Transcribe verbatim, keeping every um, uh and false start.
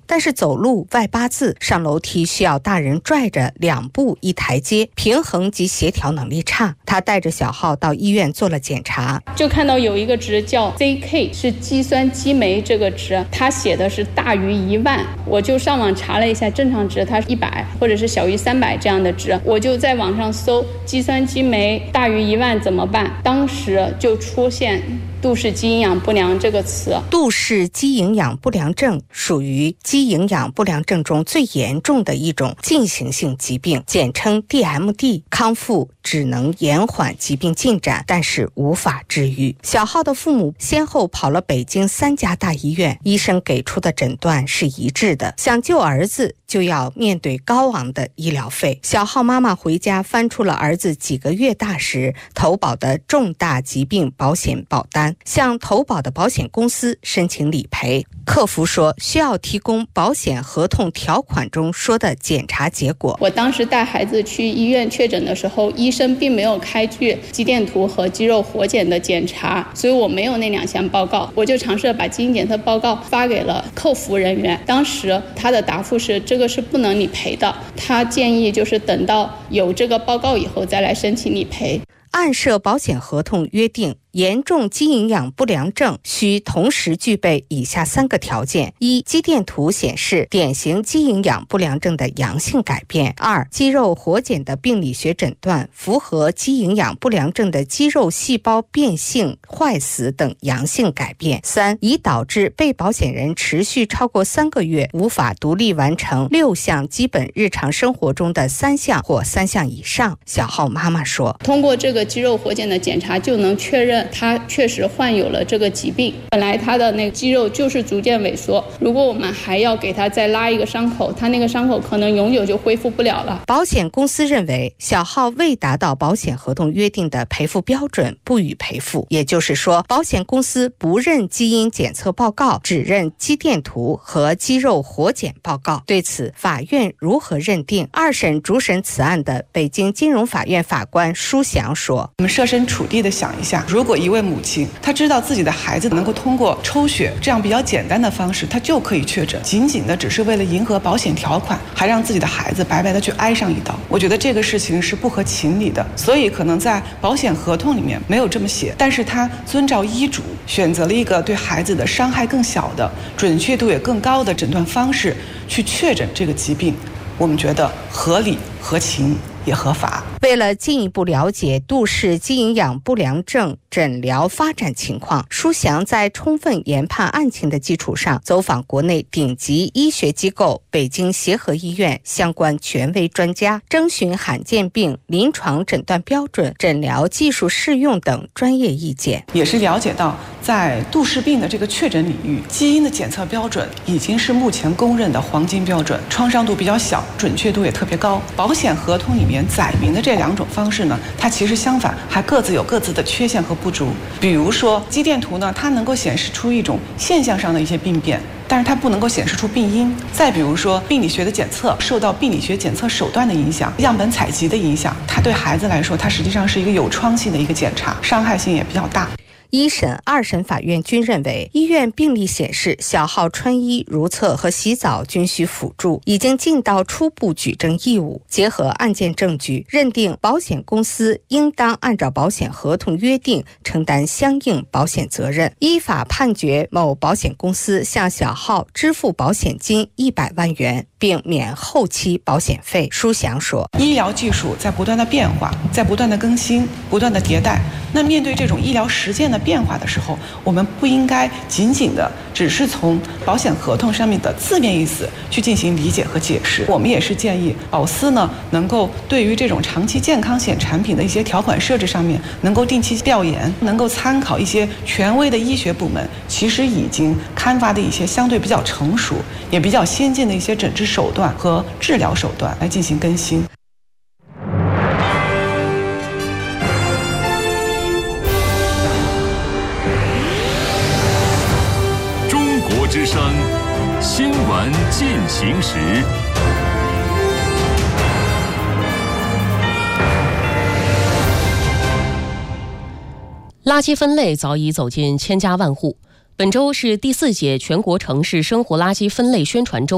但是走路外八字，上楼梯需要大人拽着两步一台阶，平衡及协调能力差。他带着小浩到医院做了检查， 就看到有一个值叫 Z K， 是肌酸激酶这个值，它写的是大于一万，我就上网查了一下，正常值它一百或者是小于三百这样的值，我就在网上搜肌酸激酶大于一万怎么办，当时就出现杜氏肌营养不良这个词。 杜氏肌营养不良症属于肌营养不良症中最严重的一种进行性疾病，简称 D M D， 康复只能延缓疾病进展，但是无法治愈。小浩的父母先后跑了北京三家大医院，医生给出的诊断是一致的，想救儿子就要面对高昂的医疗费。小浩妈妈回家翻出了儿子几个月大时投保的重大疾病保险保单，向投保的保险公司申请理赔。客服说需要提供保险合同条款中说的检查结果。 我当时带孩子去医院确诊的时候，医生并没有开具肌电图和肌肉活检的检查，所以我没有那两项报告。我就尝试把基因检测报告发给了客服人员，当时他的答复是这个是不能理赔的，他建议就是等到有这个报告以后再来申请理赔。 按涉保险合同约定，严重肌营养不良症需同时具备以下三个条件：一、肌电图显示典型肌营养不良症的阳性改变；二、肌肉活检的病理学诊断符合肌营养不良症的肌肉细胞变性、坏死等阳性改变；三、已导致被保险人持续超过三个月无法独立完成六项基本日常生活中的三项或三项以上。小浩妈妈说， 通过这个肌肉活检的检查就能确认他确实患有了这个疾病，本来他的那个肌肉就是逐渐萎缩，如果我们还要给他再拉一个伤口，他那个伤口可能永久就恢复不了了。 保险公司认为小浩未达到保险合同约定的赔付标准，不予赔付，也就是说保险公司不认基因检测报告，只认肌电图和肌肉活检报告。对此法院如何认定？二审主审此案的北京金融法院法官舒祥说， 我们设身处地的想一下，如果一位母亲她知道自己的孩子能够通过抽血这样比较简单的方式她就可以确诊，仅仅的只是为了迎合保险条款，还让自己的孩子白白的去挨上一刀，我觉得这个事情是不合情理的。所以可能在保险合同里面没有这么写，但是他遵照医嘱选择了一个对孩子的伤害更小的、准确度也更高的诊断方式去确诊这个疾病，我们觉得合理、合情也合法。 为了进一步了解杜氏肌营养不良症诊疗发展情况，舒祥在充分研判案情的基础上，走访国内顶级医学机构北京协和医院相关权威专家，征询罕见病临床诊断标准、诊疗技术适用等专业意见。 也是了解到在杜氏病的这个确诊领域，基因的检测标准已经是目前公认的黄金标准，创伤度比较小，准确度也特别高。保险合同里面载明的这两种方式呢，它其实相反还各自有各自的缺陷和不足。比如说肌电图呢，它能够显示出一种现象上的一些病变，但是它不能够显示出病因。再比如说病理学的检测受到病理学检测手段的影响、样本采集的影响，它对孩子来说它实际上是一个有创性的一个检查，伤害性也比较大。 一审、二审法院均认为，医院病历显示小浩穿衣、如厕和洗澡均需辅助，已经尽到初步举证义务。结合案件证据，认定保险公司应当按照保险合同约定承担相应保险责任，依法判决某保险公司向小浩支付保险金一百万元，并免后期保险费。舒祥说， 医疗技术在不断的变化，在不断的更新，不断的迭代。那面对这种医疗实践的变化的时候，我们不应该仅仅的只是从保险合同上面的字面意思去进行理解和解释。我们也是建议保司呢，能够对于这种长期健康险产品的一些条款设置上面，能够定期调研，能够参考一些权威的医学部门其实已经刊发的一些相对比较成熟也比较先进的一些诊治手段和治疗手段来进行更新。 之声新闻进行时， 垃圾分类早已走进千家万户。本周是第四届全国城市生活垃圾分类宣传周。